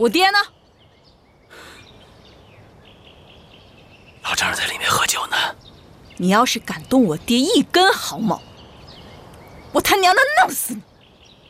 我爹呢？ 老丈人在里面喝酒呢。 你要是敢动我爹一根毫毛，我他娘的弄死你！